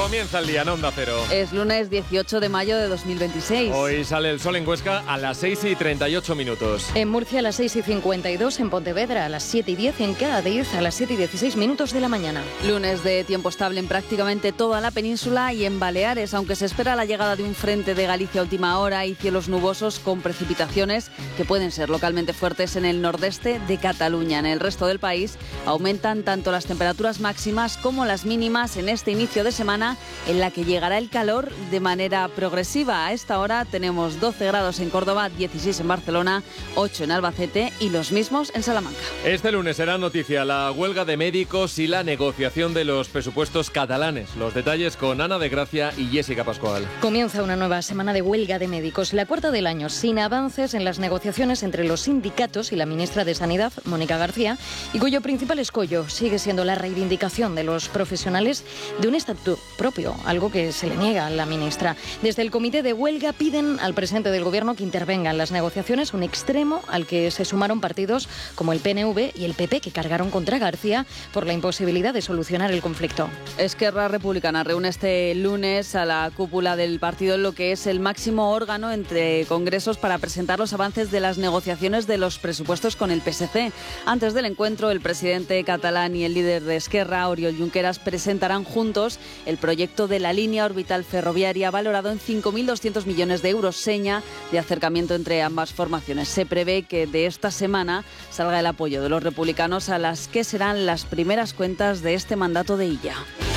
Comienza el día en Onda Cero. Es lunes 18 de mayo de 2026. Hoy sale el sol en Huesca a las 6:38. En Murcia a las 6:52, en Pontevedra a las 7:10, en Cádiz a las 7:16 de la mañana. Lunes de tiempo estable en prácticamente toda la península y en Baleares, aunque se espera la llegada de un frente de Galicia a última hora y cielos nubosos con precipitaciones que pueden ser localmente fuertes en el nordeste de Cataluña. En el resto del país aumentan tanto las temperaturas máximas como las mínimas en este inicio de semana, en la que llegará el calor de manera progresiva. A esta hora tenemos 12 grados en Córdoba, 16 en Barcelona, 8 en Albacete y los mismos en Salamanca. Este lunes será noticia la huelga de médicos y la negociación de los presupuestos catalanes. Los detalles con Ana de Gracia y Jessica Pascual. Comienza una nueva semana de huelga de médicos, la cuarta del año, sin avances en las negociaciones entre los sindicatos y la ministra de Sanidad, Mónica García, y cuyo principal escollo sigue siendo la reivindicación de los profesionales de un estatuto propio, algo que se le niega a la ministra. Desde el comité de huelga piden al presidente del gobierno que intervenga en las negociaciones, un extremo al que se sumaron partidos como el PNV y el PP, que cargaron contra García por la imposibilidad de solucionar el conflicto. Esquerra Republicana reúne este lunes a la cúpula del partido en lo que es el máximo órgano entre congresos para presentar los avances de las negociaciones de los presupuestos con el PSC. Antes del encuentro, el presidente catalán y el líder de Esquerra, Oriol Junqueras, presentarán juntos el proyecto de la línea orbital ferroviaria valorado en 5.200 millones de euros, seña de acercamiento entre ambas formaciones. Se prevé que de esta semana salga el apoyo de los republicanos a las que serán las primeras cuentas de este mandato de Illa.